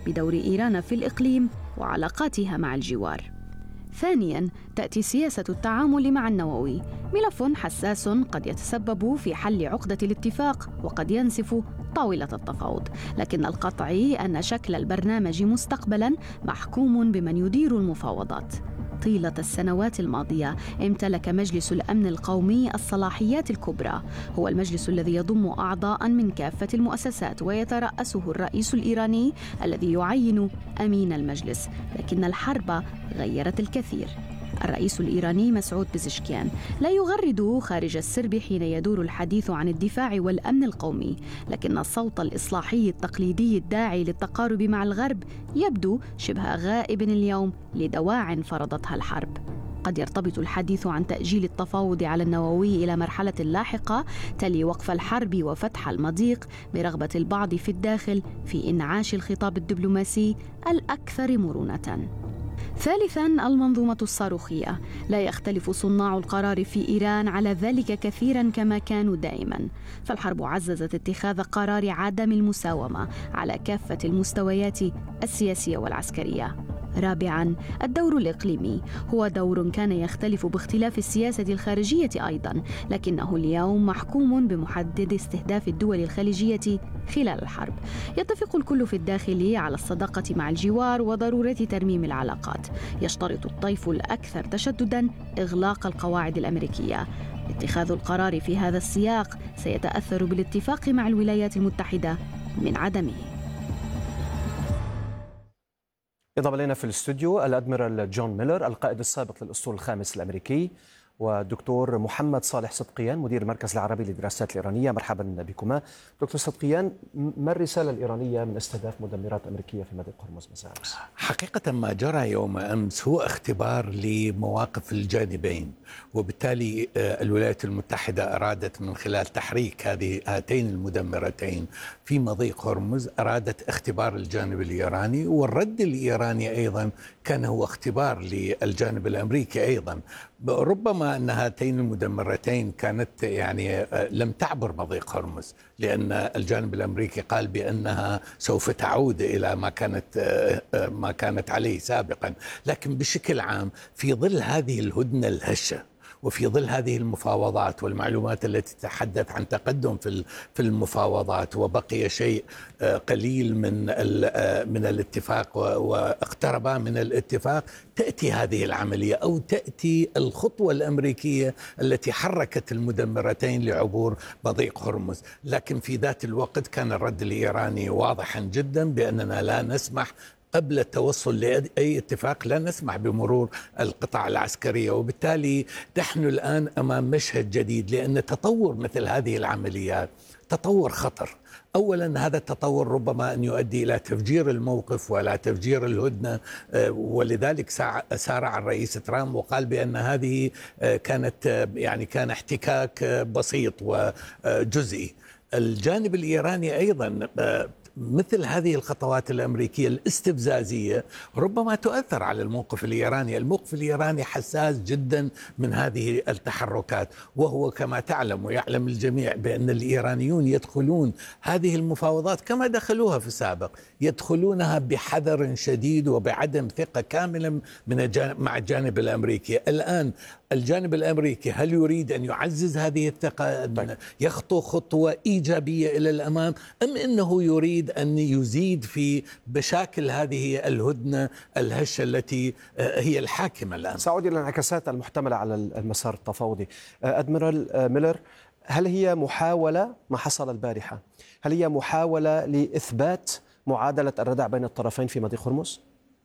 بدور إيران في الإقليم وعلاقاتها مع الجوار. ثانياً، تأتي سياسة التعامل مع النووي، ملف حساس قد يتسبب في حل عقدة الاتفاق وقد ينسف طاولة التفاوض، لكن القطعي أن شكل البرنامج مستقبلاً محكوم بمن يدير المفاوضات. طيلة السنوات الماضية امتلك مجلس الأمن القومي الصلاحيات الكبرى، هو المجلس الذي يضم أعضاء من كافة المؤسسات ويترأسه الرئيس الإيراني الذي يعين أمين المجلس، لكن الحرب غيرت الكثير. الرئيس الإيراني مسعود بزشكيان لا يغرد خارج السرب حين يدور الحديث عن الدفاع والأمن القومي، لكن الصوت الإصلاحي التقليدي الداعي للتقارب مع الغرب يبدو شبه غائب اليوم لدواع فرضتها الحرب. قد يرتبط الحديث عن تأجيل التفاوض على النووي إلى مرحلة لاحقة تلي وقف الحرب وفتح المضيق برغبة البعض في الداخل في إنعاش الخطاب الدبلوماسي الأكثر مرونة. ثالثاً، المنظومة الصاروخية. لا يختلف صناع القرار في إيران على ذلك كثيراً كما كانوا دائماً، فالحرب عززت اتخاذ قرار عدم المساومة على كافة المستويات السياسية والعسكرية. رابعاً، الدور الإقليمي هو دور كان يختلف باختلاف السياسة الخارجية أيضاً، لكنه اليوم محكوم بمحدد استهداف الدول الخليجية خلال الحرب. يتفق الكل في الداخل على الصداقة مع الجوار وضرورة ترميم العلاقات. يشترط الطيف الأكثر تشدداً إغلاق القواعد الأمريكية. اتخاذ القرار في هذا السياق سيتأثر بالاتفاق مع الولايات المتحدة من عدمه. ينضم إلينا في الاستوديو الأدميرال جون ميلر القائد السابق للأسطول الخامس الأمريكي، والدكتور محمد صالح صدقيان مدير المركز العربي للدراسات الإيرانية. مرحبا بكما. دكتور صدقيان، ما الرسالة الإيرانية من استهداف مدمرات أمريكية في مضيق هرمز مساء أمس؟ حقيقة ما جرى يوم أمس هو اختبار لمواقف الجانبين، وبالتالي الولايات المتحدة أرادت من خلال تحريك هاتين المدمرتين في مضيق هرمز أرادت اختبار الجانب الإيراني، والرد الإيراني أيضا كان هو اختبار للجانب الأمريكي أيضا. ربما أن هاتين المدمرتين كانت لم تعبر مضيق هرمز، لأن الجانب الأمريكي قال بأنها سوف تعود إلى ما كانت عليه سابقا. لكن بشكل عام في ظل هذه الهدنة الهشة وفي ظل هذه المفاوضات والمعلومات التي تتحدث عن تقدم في المفاوضات، وبقي شيء قليل من الاتفاق واقتربا من الاتفاق، تأتي هذه العملية أو تأتي الخطوة الأمريكية التي حركت المدمرتين لعبور مضيق هرمز. لكن في ذات الوقت كان الرد الإيراني واضحا جدا بأننا لا نسمح قبل التوصل لأي اتفاق، لا نسمح بمرور القطع العسكرية. وبالتالي نحن الآن أمام مشهد جديد، لأن تطور مثل هذه العمليات تطور خطر. أولا هذا التطور ربما أن يؤدي إلى تفجير الموقف وإلى تفجير الهدنة، ولذلك سارع الرئيس ترامب وقال بأن هذه كان احتكاك بسيط وجزئي. الجانب الإيراني أيضا مثل هذه الخطوات الأمريكية الاستفزازية ربما تؤثر على الموقف الإيراني. الموقف الإيراني حساس جدا من هذه التحركات، وهو كما تعلم ويعلم الجميع بأن الإيرانيون يدخلون هذه المفاوضات كما دخلوها في السابق، يدخلونها بحذر شديد وبعدم ثقة كاملة مع الجانب الأمريكي. الآن الجانب الأمريكي هل يريد أن يعزز هذه الثقة، أن يخطو خطوة إيجابية إلى الأمام، أم أنه يريد أن يزيد في مشاكل هذه الهدنة الهشة التي هي الحاكمة الآن؟ سأعود إلى الانعكاسات المحتملة على المسار التفاوضي. أدميرال ميلر، هل هي محاولة ما حصل البارحة، هل هي محاولة لإثبات معادلة الردع بين الطرفين في مضيق هرمز؟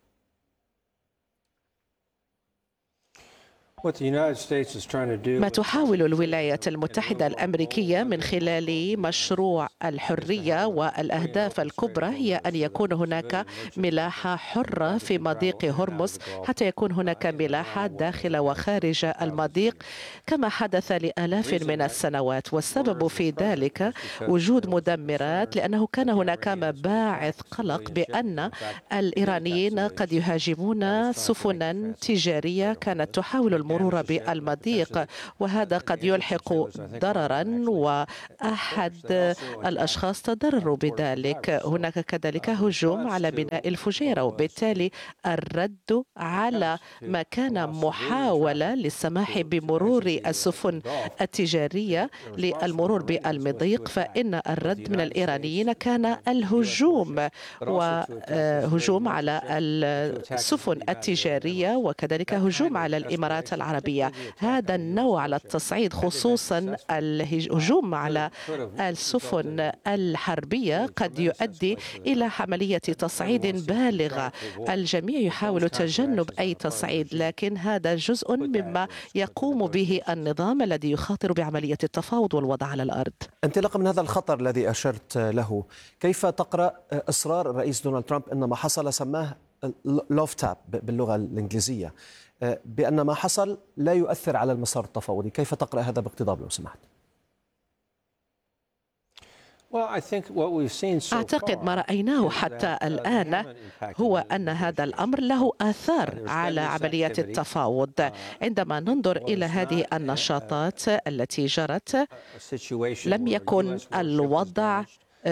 ما تحاول الولايات المتحدة الأمريكية من خلال مشروع الحرية والأهداف الكبرى هي أن يكون هناك ملاحة حرة في مضيق هرمز، حتى يكون هناك ملاحة داخل وخارج المضيق كما حدث لآلاف من السنوات. والسبب في ذلك وجود مدمرات، لأنه كان هناك مباعث قلق بأن الإيرانيين قد يهاجمون سفنا تجارية كانت تحاول المرور بالمضيق، وهذا قد يلحق ضررا، وأحد الأشخاص تضرروا بذلك. هناك كذلك هجوم على بناء الفجيرة، وبالتالي الرد على ما كان محاولة للسماح بمرور السفن التجارية للمرور بالمضيق، فإن الرد من الإيرانيين كان الهجوم، وهجوم على السفن التجارية وكذلك هجوم على الإمارات العربية. هذا النوع على التصعيد، خصوصا الهجوم على السفن الحربية، قد يؤدي إلى عملية تصعيد بالغة. الجميع يحاول تجنب أي تصعيد، لكن هذا جزء مما يقوم به النظام الذي يخاطر بعملية التفاوض والوضع على الأرض. انطلاقا من هذا الخطر الذي أشرت له، كيف تقرأ إصرار الرئيس دونالد ترامب أن ما حصل سماه لوف تاب باللغة الإنجليزية، بأن ما حصل لا يؤثر على المسار التفاوضي؟ كيف تقرأ هذا باقتضاب لو سمحت؟ أعتقد ما رأيناه حتى الآن هو أن هذا الأمر له آثار على عملية التفاوض. عندما ننظر إلى هذه النشاطات التي جرت، لم يكن الوضع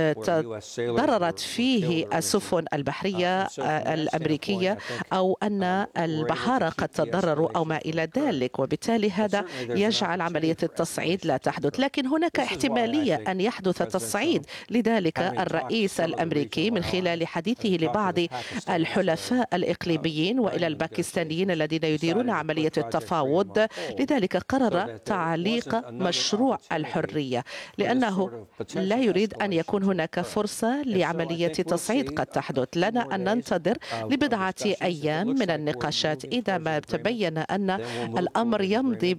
تضررت فيه السفن البحرية الأمريكية أو أن البحارة قد تضرروا أو ما إلى ذلك، وبالتالي هذا يجعل عملية التصعيد لا تحدث. لكن هناك احتمالية أن يحدث تصعيد، لذلك الرئيس الأمريكي من خلال حديثه لبعض الحلفاء الإقليميين وإلى الباكستانيين الذين يديرون عملية التفاوض، لذلك قرر تعليق مشروع الحرية، لأنه لا يريد أن يكون هناك فرصة لعملية تصعيد قد تحدث. لنا أن ننتظر لبضعة أيام من النقاشات. إذا ما تبين أن الأمر يمضي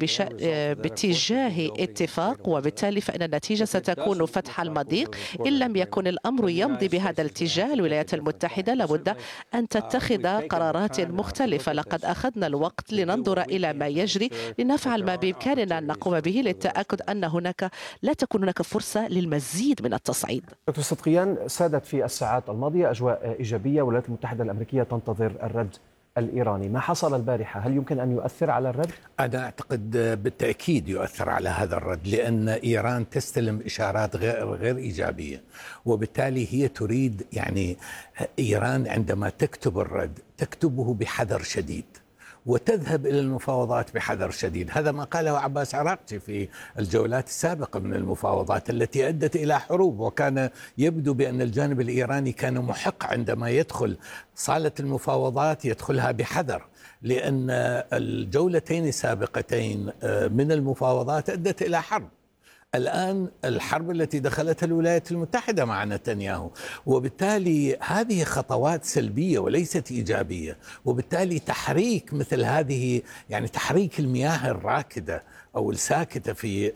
باتجاه اتفاق، وبالتالي فإن النتيجة ستكون فتح المضيق. إن لم يكن الأمر يمضي بهذا الاتجاه، الولايات المتحدة لابد أن تتخذ قرارات مختلفة. لقد أخذنا الوقت لننظر إلى ما يجري، لنفعل ما بإمكاننا أن نقوم به للتأكد أن لا تكون هناك فرصة للمزيد من التصعيد. دكتور صدقيان، سادت في الساعات الماضية أجواء إيجابية، والولايات المتحدة الأمريكية تنتظر الرد الإيراني. ما حصل البارحة هل يمكن أن يؤثر على الرد؟ أنا أعتقد بالتأكيد يؤثر على هذا الرد، لأن إيران تستلم إشارات غير إيجابية، وبالتالي هي تريد، إيران عندما تكتب الرد تكتبه بحذر شديد وتذهب إلى المفاوضات بحذر شديد. هذا ما قاله عباس عراقجي في الجولات السابقة من المفاوضات التي أدت إلى حروب، وكان يبدو بأن الجانب الإيراني كان محق عندما يدخل صالة المفاوضات يدخلها بحذر، لأن الجولتين السابقتين من المفاوضات أدت إلى حرب. الآن الحرب التي دخلتها الولايات المتحدة مع نتنياهو، وبالتالي هذه خطوات سلبية وليست إيجابية، وبالتالي تحريك مثل هذه، تحريك المياه الراكدة أو الساكتة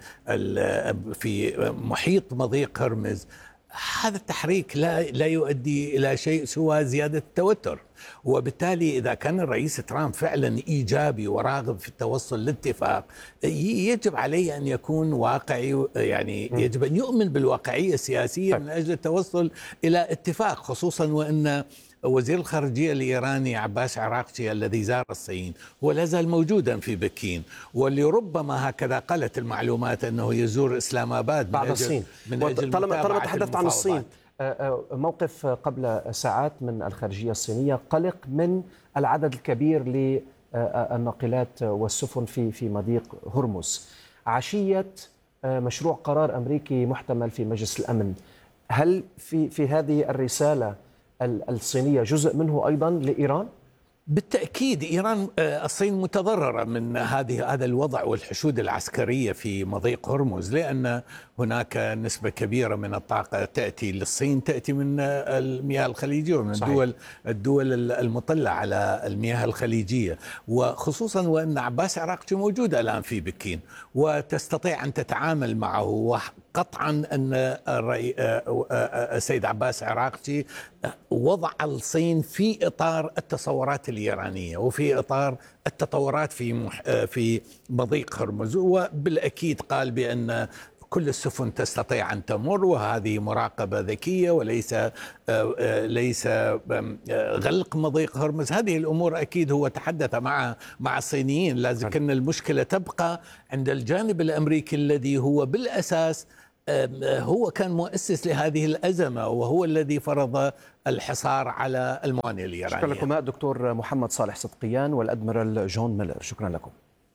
في محيط مضيق هرمز، هذا التحريك لا يؤدي إلى شيء سوى زيادة التوتر. وبالتالي إذا كان الرئيس ترامب فعلا إيجابي وراغب في التوصل لاتفاق، يجب عليه أن يكون واقعي، يجب أن يؤمن بالواقعية السياسية من أجل التوصل إلى اتفاق، خصوصا وأن وزير الخارجية الإيراني عباس عراقجي الذي زار الصين هو لا زال موجودا في بكين، ولربما هكذا قالت المعلومات أنه يزور إسلام آباد بعد الصين. طالما تحدثت عن الصين، موقف قبل ساعات من الخارجية الصينية قلق من العدد الكبير للناقلات والسفن في مضيق هرمز عشية مشروع قرار أمريكي محتمل في مجلس الأمن. هل في هذه الرسالة الصينية جزء منه أيضا لإيران؟ بالتأكيد الصين متضررة من هذا الوضع والحشود العسكرية في مضيق هرمز، لأن هناك نسبة كبيرة من الطاقة تأتي للصين، تأتي من المياه الخليجية ومن الدول المطلة على المياه الخليجية، وخصوصا وأن عباس عراقجي موجود الآن في بكين وتستطيع أن تتعامل معه. وقطعا أن السيد عباس عراقجي وضع الصين في إطار التصورات الإيرانية وفي إطار التطورات في مضيق هرمز، وبالأكيد قال بأن كل السفن تستطيع أن تمر، وهذه مراقبة ذكية وليس ليس غلق مضيق هرمز. هذه الأمور أكيد هو تحدث مع الصينيين، لكن المشكلة تبقى عند الجانب الأمريكي الذي هو بالأساس هو كان مؤسس لهذه الأزمة، وهو الذي فرض الحصار على الموانئ الإيرانية. شكرا لكم دكتور محمد صالح صدقيان والأدميرال جون ميلر، شكرا لكم.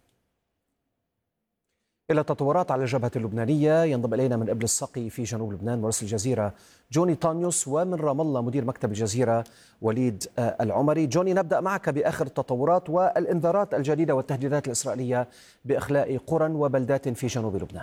إلى التطورات على الجبهة اللبنانية ينضم إلينا من إبل السقي في جنوب لبنان مراسل الجزيرة جوني طانيوس، ومن رام الله مدير مكتب الجزيرة وليد العمري. جوني، نبدأ معك بآخر التطورات والإنذارات الجديدة والتهديدات الإسرائيلية بإخلاء قرى وبلدات في جنوب لبنان.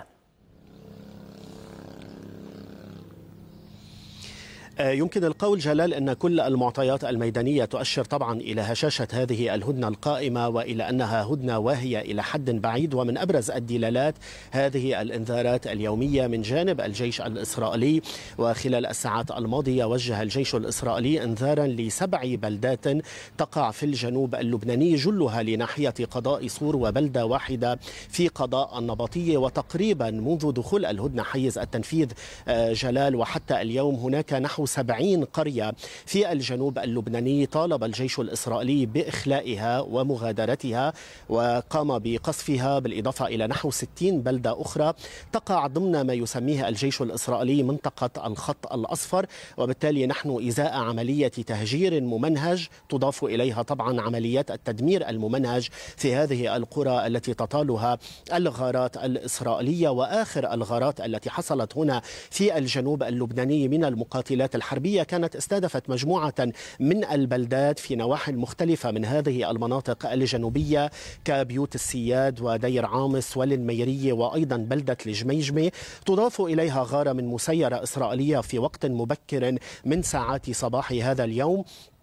يمكن القول جلال أن كل المعطيات الميدانية تؤشر طبعا إلى هشاشة هذه الهدنة القائمة، وإلى أنها هدنة واهية إلى حد بعيد. ومن أبرز الدلالات هذه الإنذارات اليومية من جانب الجيش الإسرائيلي. وخلال الساعات الماضية وجه الجيش الإسرائيلي إنذارا ل7 بلدات تقع في الجنوب اللبناني، جلها لناحية قضاء صور، وبلدة واحدة في قضاء النبطية. وتقريبا منذ دخول الهدنة حيز التنفيذ جلال وحتى اليوم هناك نحو 70 قرية في الجنوب اللبناني طالب الجيش الإسرائيلي بإخلائها ومغادرتها، وقام بقصفها، بالإضافة إلى نحو 60 بلدة أخرى تقع ضمن ما يسميه الجيش الإسرائيلي منطقة الخط الأصفر. وبالتالي نحن إزاء عملية تهجير ممنهج تضاف إليها طبعا عمليات التدمير الممنهج في هذه القرى التي تطالها الغارات الإسرائيلية. وآخر الغارات التي حصلت هنا في الجنوب اللبناني من المقاتلات الحربية كانت استهدفت مجموعة من البلدات في نواحي مختلفة من هذه المناطق الجنوبية كبيوت السياد ودير عامس والميرية وأيضا بلدة الجميجمة. تضاف إليها غارة من مسيرة إسرائيلية في وقت مبكر من ساعات صباح هذا اليوم.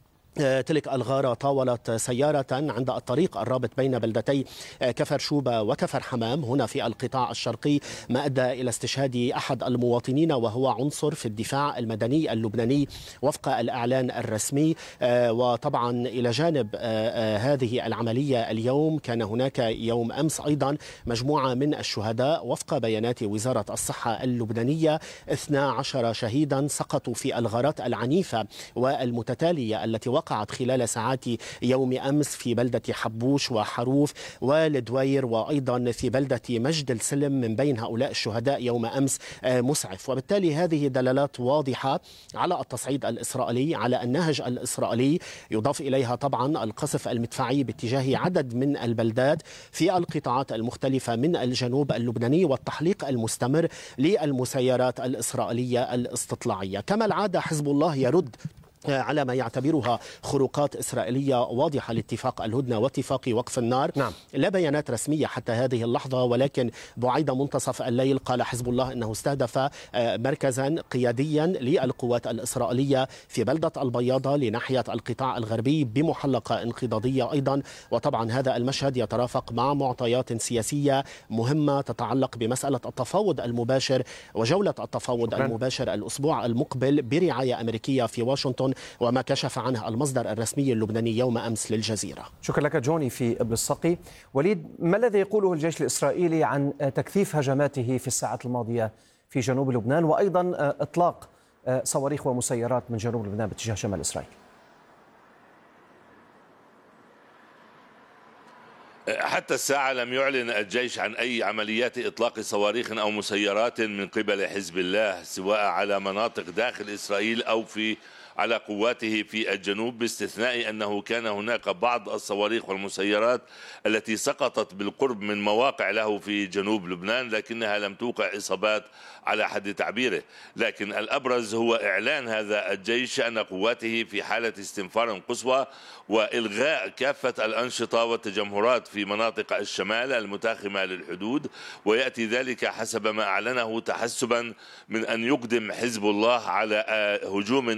تلك الغارة طاولت سيارة عند الطريق الرابط بين بلدتي كفر شوبة وكفر حمام هنا في القطاع الشرقي، ما أدى إلى استشهاد أحد المواطنين وهو عنصر في الدفاع المدني اللبناني وفق الإعلان الرسمي. وطبعا إلى جانب هذه العملية اليوم كان هناك يوم أمس أيضا مجموعة من الشهداء وفق بيانات وزارة الصحة اللبنانية. 12 شهيدا سقطوا في الغارات العنيفة والمتتالية التي وقعت خلال ساعات يوم أمس في بلدة حبوش وحروف والدوير، وأيضا في بلدة مجد السلم. من بين هؤلاء الشهداء يوم أمس مسعف. وبالتالي هذه دلالات واضحة على التصعيد الإسرائيلي، على النهج الإسرائيلي. يضاف إليها طبعا القصف المدفعي باتجاه عدد من البلدات في القطاعات المختلفة من الجنوب اللبناني، والتحليق المستمر للمسيرات الإسرائيلية الاستطلاعية. كما العادة حزب الله يرد على ما يعتبرها خروقات إسرائيلية واضحة لاتفاق الهدنة واتفاق وقف النار. نعم. لا بيانات رسمية حتى هذه اللحظة، ولكن بعيد منتصف الليل قال حزب الله أنه استهدف مركزا قياديا للقوات الإسرائيلية في بلدة البياضة لناحية القطاع الغربي بمحلقة انقضاضية أيضا. وطبعا هذا المشهد يترافق مع معطيات سياسية مهمة تتعلق بمسألة التفاوض المباشر وجولة التفاوض المباشر الأسبوع المقبل برعاية أمريكية في واشنطن، وما كشف عنه المصدر الرسمي اللبناني يوم أمس للجزيرة. شكرا لك جوني في إبل السقي. وليد، ما الذي يقوله الجيش الإسرائيلي عن تكثيف هجماته في الساعات الماضية في جنوب لبنان، وأيضا إطلاق صواريخ ومسيرات من جنوب لبنان باتجاه شمال إسرائيل؟ حتى الساعة لم يعلن الجيش عن أي عمليات إطلاق صواريخ أو مسيرات من قبل حزب الله، سواء على مناطق داخل إسرائيل أو على قواته في الجنوب، باستثناء أنه كان هناك بعض الصواريخ والمسيرات التي سقطت بالقرب من مواقع له في جنوب لبنان، لكنها لم توقع إصابات على حد تعبيره. لكن الأبرز هو إعلان هذا الجيش أن قواته في حالة استنفار قصوى وإلغاء كافة الأنشطة والتجمهرات في مناطق الشمال المتاخمة للحدود، ويأتي ذلك حسب ما أعلنه تحسبا من أن يقدم حزب الله على هجوم انتقالي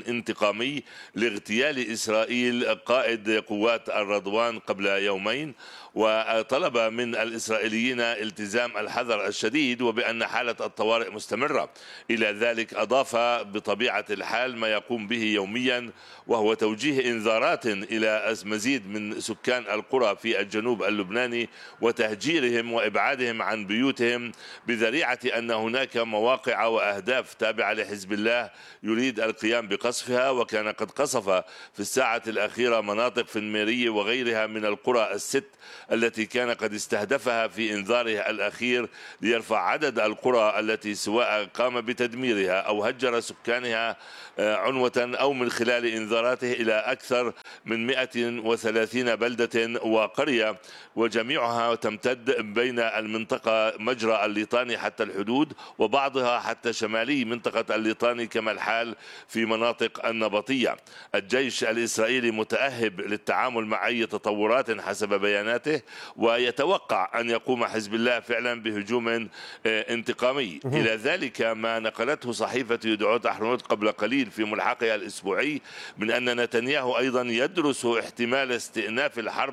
انتقامي لاغتيال إسرائيل قائد قوات الرضوان قبل يومين، وطلب من الإسرائيليين التزام الحذر الشديد وبأن حالة الطوارئ مستمرة. إلى ذلك أضاف بطبيعة الحال ما يقوم به يوميا، وهو توجيه إنذارات إلى مزيد من سكان القرى في الجنوب اللبناني وتهجيرهم وإبعادهم عن بيوتهم بذريعة أن هناك مواقع وأهداف تابعة لحزب الله يريد القيام بقصفها، وكان قد قصف في الساعة الأخيرة مناطق في الميرية وغيرها من القرى الست التي كان قد استهدفها في إنذاره الأخير ليرفع عدد القرى التي سواء قام بتدميرها أو هجر سكانها عنوة أو من خلال إنذاراته إلى أكثر من 130 بلدة وقرية، وجميعها تمتد بين المنطقة مجرى الليطاني حتى الحدود، وبعضها حتى شمالي منطقة الليطاني كما الحال في مناطق النبطية. الجيش الإسرائيلي متأهب للتعامل مع أي تطورات حسب بياناته، ويتوقع أن يقوم حزب الله فعلا بهجوم انتقامي. إلى ذلك ما نقلته صحيفة يدعوت أحرنوت قبل قليل في ملحقها الأسبوعي من أن نتنياهو أيضا يدرس احتمال استئناف الحرب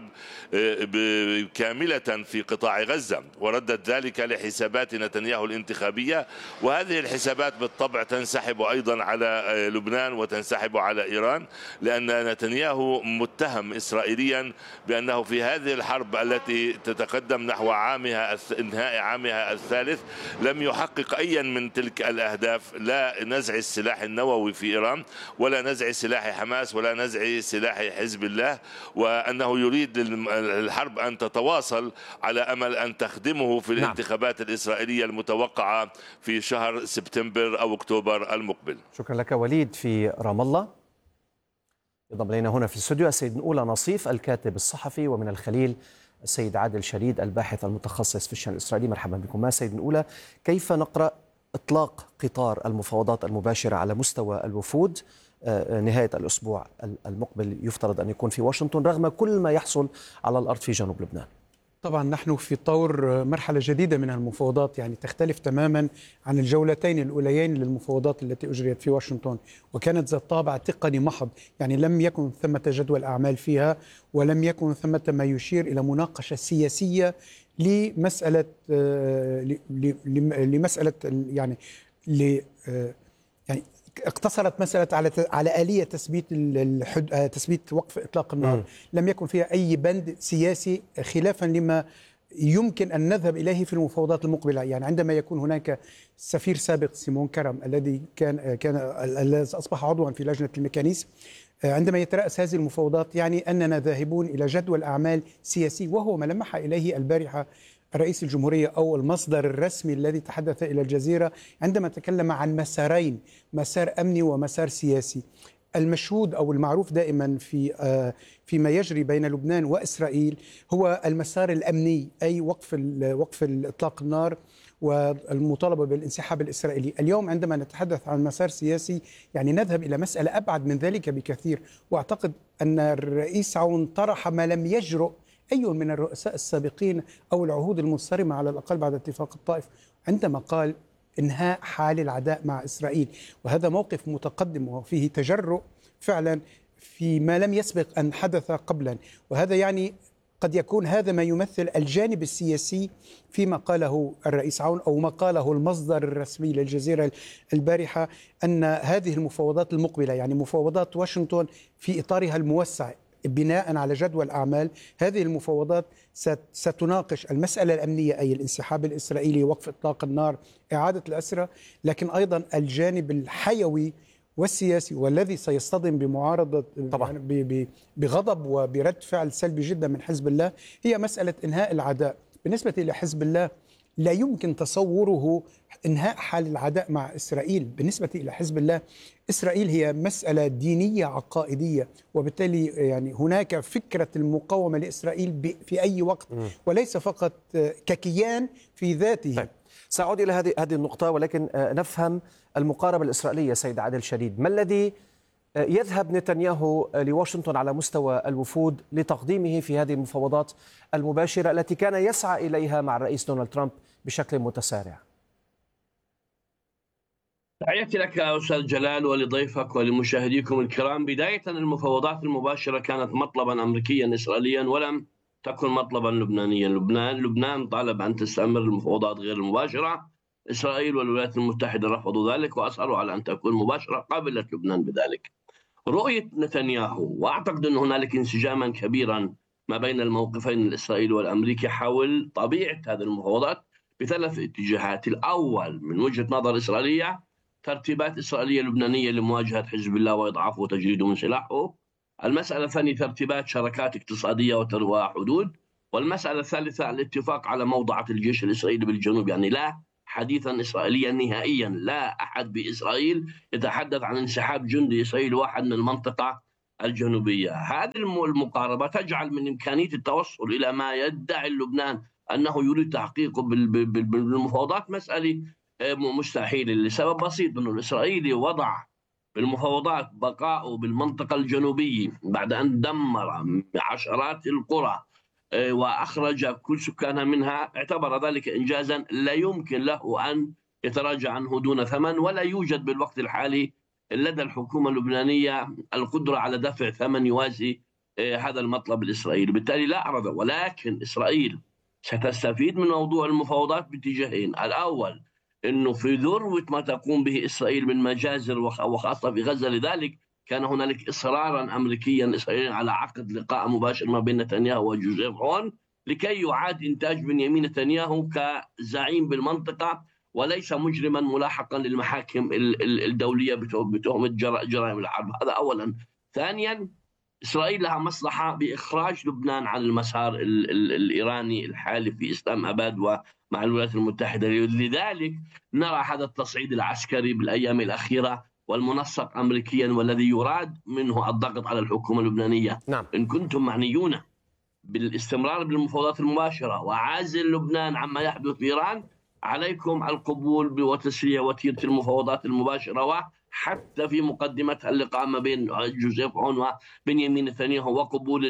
كاملة في قطاع غزة، وردت ذلك لحسابات نتنياهو الانتخابية، وهذه الحسابات بالطبع تنسحب أيضا على لبنان وتنسحب على إيران، لأن نتنياهو متهم إسرائيليا بأنه في هذه الحرب التي تتقدم نحو انهاء عامها الثالث لم يحقق أيا من تلك الأهداف، لا نزع السلاح النووي في إيران ولا نزع سلاح حماس ولا نزع سلاح حزب الله، وأنه يريد الحرب أن تتواصل على أمل أن تخدمه في الانتخابات الإسرائيلية المتوقعة في شهر سبتمبر أو أكتوبر المقبل. شكرا لك وليد في رام الله. ينضم إلينا هنا في الاستوديو السيد نقولة نصيف الكاتب الصحفي، ومن الخليل السيد عادل شريد الباحث المتخصص في الشأن الإسرائيلي. مرحبا بكم. سيد نقولة، كيف نقرأ إطلاق قطار المفاوضات المباشرة على مستوى الوفود نهاية الأسبوع المقبل يفترض أن يكون في واشنطن رغم كل ما يحصل على الأرض في جنوب لبنان؟ طبعا نحن في طور مرحلة جديدة من المفاوضات، يعني تختلف تماما عن الجولتين الأوليين للمفاوضات التي أجريت في واشنطن، وكانت ذات طابع تقني محض، يعني لم يكن ثمة جدول أعمال فيها، ولم يكن ثمة ما يشير إلى مناقشة سياسية لمسألة يعني اقتصرت مسألة على آلية تثبيت وقف إطلاق النار. لم يكن فيها أي بند سياسي خلافا لما يمكن أن نذهب إليه في المفاوضات المقبلة. يعني عندما يكون هناك سفير سابق سيمون كرم الذي الذي أصبح عضوا في لجنة الميكانيزم، عندما يترأس هذه المفاوضات يعني أننا ذاهبون إلى جدول أعمال سياسي، وهو ما لمح إليه البارحة رئيس الجمهورية أو المصدر الرسمي الذي تحدث إلى الجزيرة عندما تكلم عن مسارين، مسار أمني ومسار سياسي. المشهود أو المعروف دائما فيما يجري بين لبنان وإسرائيل هو المسار الأمني، أي وقف إطلاق النار والمطالبة بالانسحاب الإسرائيلي. اليوم عندما نتحدث عن مسار سياسي يعني نذهب إلى مسألة أبعد من ذلك بكثير، وأعتقد أن الرئيس عون طرح ما لم يجرؤ أي من الرؤساء السابقين أو العهود المنصرمة على الأقل بعد اتفاق الطائف، عندما قال إنهاء حال العداء مع إسرائيل، وهذا موقف متقدم وفيه تجرؤ فعلا فيما لم يسبق أن حدث قبلا. وهذا يعني قد يكون هذا ما يمثل الجانب السياسي فيما قاله الرئيس عون أو ما قاله المصدر الرسمي للجزيرة البارحة، أن هذه المفاوضات المقبلة يعني مفاوضات واشنطن في إطارها الموسع بناء على جدول أعمال، هذه المفاوضات ستناقش المسألة الأمنية أي الانسحاب الإسرائيلي، وقف إطلاق النار، إعادة الأسرى، لكن أيضا الجانب الحيوي والسياسي والذي سيصطدم بمعارضة طبعا بغضب وبرد فعل سلبي جدا من حزب الله هي مسألة إنهاء العداء. بالنسبة إلى حزب الله لا يمكن تصوره إنهاء حال العداء مع إسرائيل. بالنسبة إلى حزب الله إسرائيل هي مسألة دينية عقائدية، وبالتالي يعني هناك فكرة المقاومة لإسرائيل في أي وقت وليس فقط ككيان في ذاته. طيب. سأعود إلى هذه النقطة، ولكن نفهم المقاربة الإسرائيلية. سيد عادل شريد، ما الذي يذهب نتنياهو لواشنطن على مستوى الوفود لتقديمه في هذه المفاوضات المباشرة التي كان يسعى إليها مع الرئيس دونالد ترامب بشكل متسارع؟ تحياتي لك أستاذ جلال ولضيفك ولمشاهديكم الكرام. بداية، المفاوضات المباشرة كانت مطلبا أمريكيا إسرائيليا ولم تكن مطلبا لبنانيا. لبنان طالب أن تستمر المفاوضات غير المباشرة. إسرائيل والولايات المتحدة رفضوا ذلك وأصروا على أن تكون مباشرة، قابلت لبنان بذلك. رؤية نتنياهو، وأعتقد أن هنالك انسجاما كبيرا ما بين الموقفين الإسرائيلي والأمريكي حول طبيعة هذه المفاوضات بثلاث اتجاهات. الأول من وجهة نظر إسرائيلية ترتيبات إسرائيلية لبنانية لمواجهة حزب الله وإضعافه وتجريده من سلاحه. المسألة الثانية ترتيبات شراكات اقتصادية وحدود. والمسألة الثالثة الاتفاق على موضعة الجيش الإسرائيلي بالجنوب. يعني لا حديثا إسرائيليا نهائيا، لا أحد بإسرائيل يتحدث عن انسحاب جندي إسرائيلي واحد من المنطقة الجنوبية. هذه المقاربة تجعل من إمكانية التوصل إلى ما يدعي لبنان أنه يريد تحقيقه بالمفاوضات مسألة مستحيل، لسبب بسيط، أنه الإسرائيلي وضع بالمفاوضات بقائه بالمنطقة الجنوبية بعد أن دمر عشرات القرى وأخرج كل سكانها منها. اعتبر ذلك إنجازا لا يمكن له أن يتراجع عنه دون ثمن، ولا يوجد بالوقت الحالي لدى الحكومة اللبنانية القدرة على دفع ثمن يوازي هذا المطلب الإسرائيلي. بالتالي لا أرى، ولكن إسرائيل ستستفيد من موضوع المفاوضات باتجاهين. الأول أنه في ذروة ما تقوم به إسرائيل من مجازر وخاصة في غزة، لذلك كان هنالك إصرارا أمريكيا إسرائيليا على عقد لقاء مباشر ما بين نتنياهو وجوزيف عون لكي يعاد إنتاج بنيامين نتنياهو كزعيم بالمنطقة وليس مجرما ملاحقا للمحاكم الدولية بتهمة جرائم الحرب. هذا أولا. ثانيا، إسرائيل لها مصلحة بإخراج لبنان عن المسار الإيراني الحالي في إسلام أباد ومع الولايات المتحدة. لذلك نرى هذا التصعيد العسكري بالأيام الأخيرة والمنسق أمريكيا، والذي يراد منه الضغط على الحكومة اللبنانية. نعم. إن كنتم معنيون بالاستمرار بالمفاوضات المباشرة وعازل لبنان عما يحدث في إيران، عليكم القبول وتسريع وتيرة المفاوضات المباشرة، وحتى في مقدمتها اللقاء ما بين جوزيف عون وبنيامين نتنياهو وقبول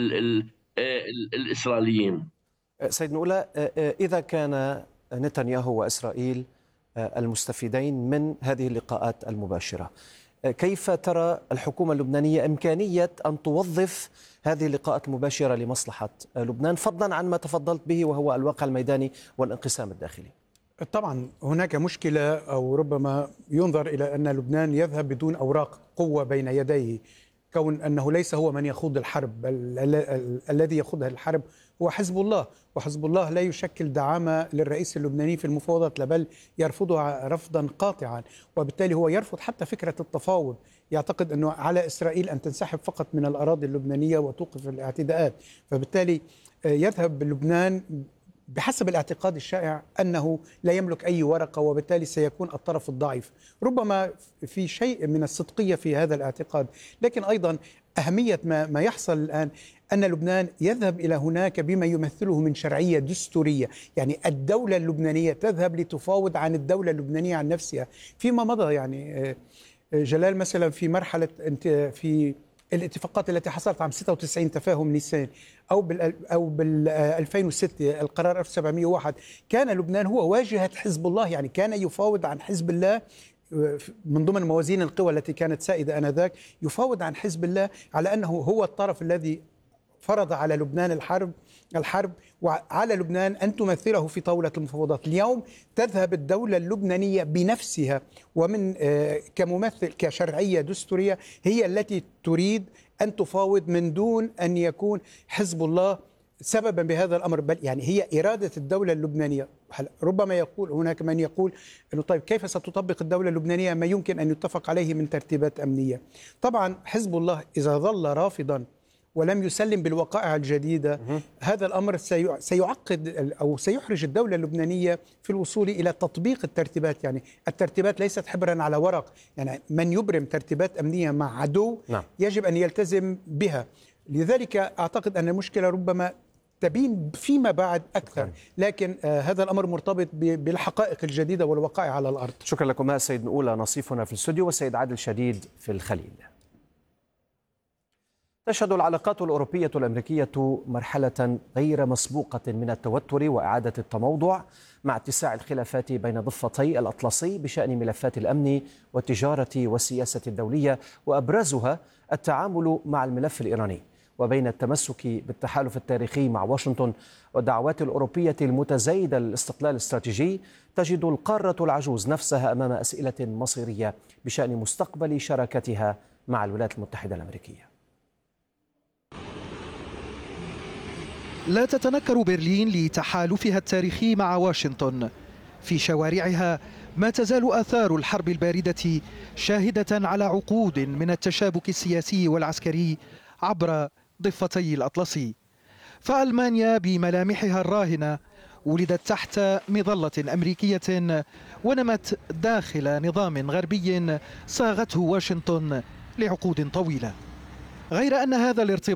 الإسرائيليين. سيد نقولة، إذا كان نتنياهو وإسرائيل المستفيدين من هذه اللقاءات المباشرة، كيف ترى الحكومة اللبنانية إمكانية أن توظف هذه اللقاءات المباشرة لمصلحة لبنان، فضلا عن ما تفضلت به وهو الواقع الميداني والانقسام الداخلي؟ طبعا هناك مشكلة، أو ربما ينظر إلى أن لبنان يذهب بدون أوراق قوة بين يديه، كون أنه ليس هو من يخوض الحرب، الذي يخوضها الحرب هو حزب الله، وحزب الله لا يشكل دعامة للرئيس اللبناني في المفاوضات، بل يرفضها رفضا قاطعا، وبالتالي هو يرفض حتى فكرة التفاوض. يعتقد أنه على إسرائيل أن تنسحب فقط من الأراضي اللبنانية وتوقف الاعتداءات، فبالتالي يذهب لبنان بحسب الاعتقاد الشائع أنه لا يملك أي ورقة، وبالتالي سيكون الطرف الضعيف. ربما في شيء من الصدقية في هذا الاعتقاد، لكن أيضا أهمية ما يحصل الآن أن لبنان يذهب إلى هناك بما يمثله من شرعية دستورية، يعني الدولة اللبنانية تذهب لتفاوض عن الدولة اللبنانية عن نفسها فيما مضى. يعني جلال مثلا في مرحلة في الاتفاقات التي حصلت عام 96 تفاهم نيسان أو بال 2006 القرار 1701، كان لبنان هو واجهة حزب الله، يعني كان يفاوض عن حزب الله من ضمن موازين القوى التي كانت سائدة آنذاك، يفاوض عن حزب الله على أنه هو الطرف الذي فرض على لبنان الحرب وعلى لبنان أن تمثله في طاولة المفاوضات. اليوم تذهب الدولة اللبنانية بنفسها ومن كممثل كشرعية دستورية هي التي تريد أن تفاوض من دون أن يكون حزب الله سببا بهذا الأمر، بل يعني هي إرادة الدولة اللبنانية. ربما يقول هناك من يقول أنه طيب كيف ستطبق الدولة اللبنانية ما يمكن أن يتفق عليه من ترتيبات أمنية؟ طبعا حزب الله إذا ظل رافضا ولم يسلم بالوقائع الجديدة، هذا الأمر سيعقد أو سيحرج الدولة اللبنانية في الوصول إلى تطبيق الترتيبات. يعني الترتيبات ليست حبرا على ورق، يعني من يبرم ترتيبات أمنية مع عدو يجب أن يلتزم بها. لذلك أعتقد أن المشكلة ربما تبين فيما بعد أكثر، لكن هذا الأمر مرتبط بالحقائق الجديدة والوقائع على الأرض. شكرا لكم السيد نقولة نصيفنا في الاستوديو والسيد عادل شديد في الخليل. تشهد العلاقات الأوروبية الأمريكية مرحلة غير مسبوقة من التوتر وإعادة التموضع مع اتساع الخلافات بين ضفتي الأطلسي بشأن ملفات الأمن والتجارة والسياسة الدولية، وأبرزها التعامل مع الملف الإيراني. وبين التمسك بالتحالف التاريخي مع واشنطن والدعوات الأوروبية المتزايدة للاستقلال الاستراتيجي، تجد القارة العجوز نفسها أمام أسئلة مصيرية بشأن مستقبل شراكتها مع الولايات المتحدة الأمريكية. لا تتنكر برلين لتحالفها التاريخي مع واشنطن. في شوارعها ما تزال آثار الحرب الباردة شاهدة على عقود من التشابك السياسي والعسكري عبر ضفتي الأطلسي. فألمانيا بملامحها الراهنة ولدت تحت مظلة أمريكية ونمت داخل نظام غربي صاغته واشنطن لعقود طويلة. غير أن هذا الارتباط